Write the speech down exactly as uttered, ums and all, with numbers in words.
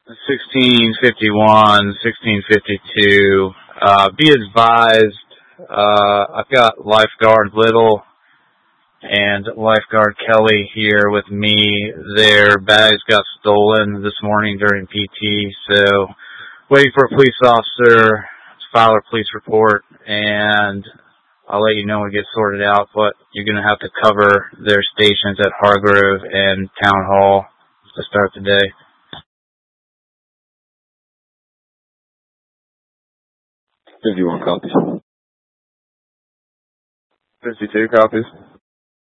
sixteen fifty-one, sixteen fifty-two. Uh, be advised, uh, I've got lifeguard Little and lifeguard Kelly here with me. Their bags got stolen this morning during P T, so waiting for a police officer to file a police report, and I'll let you know when it gets sorted out, but you're going to have to cover their stations at Hargrove and Town Hall to start the day. fifty-one copies. fifty-two copies.